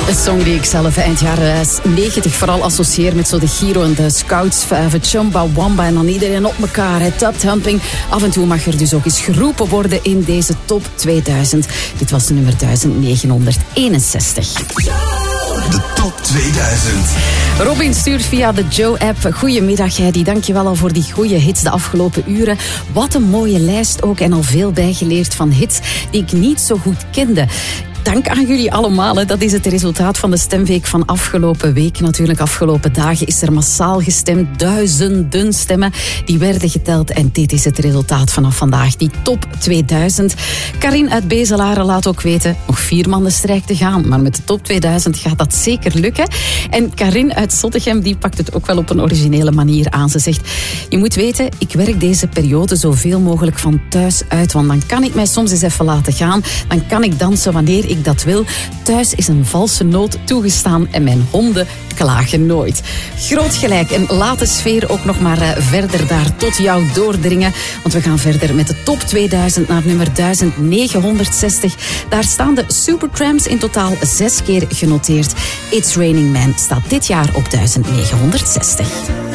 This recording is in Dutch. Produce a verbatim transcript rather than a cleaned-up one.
Een song die ik zelf eind jaren negentig vooral associeer met zo de Giro en de Scouts, Chumba Wamba en dan iedereen op elkaar. Tap-thumping. Af en toe mag er dus ook eens geroepen worden in deze top tweeduizend. Dit was de nummer duizend negenhonderdeenenzestig. De top tweeduizend. Robin stuurt via de Joe-app. Goedemiddag, Heidi. Dankjewel al voor die goede hits de afgelopen uren. Wat een mooie lijst ook en al veel bijgeleerd van hits die ik niet zo goed kende. Dank aan jullie allemaal. Hè. Dat is het resultaat van de stemweek van afgelopen week. Natuurlijk, afgelopen dagen is er massaal gestemd. Duizenden stemmen die werden geteld. En dit is het resultaat vanaf vandaag. Die top tweeduizend. Karin uit Bezelaren laat ook weten, nog vier man de strijd te gaan. Maar met de top tweeduizend gaat dat zeker lukken. En Karin uit Zottegem, die pakt het ook wel op een originele manier aan. Ze zegt, je moet weten, ik werk deze periode zoveel mogelijk van thuis uit. Want dan kan ik mij soms eens even laten gaan. Dan kan ik dansen wanneer ik dat wil. Thuis is een valse noot toegestaan en mijn honden klagen nooit. Groot gelijk en laat de sfeer ook nog maar uh, verder daar tot jou doordringen. Want we gaan verder met de top tweeduizend naar nummer duizend negenhonderdzestig. Daar staan de Supertramps in totaal zes keer genoteerd. It's Raining Man staat dit jaar op duizend negenhonderdzestig.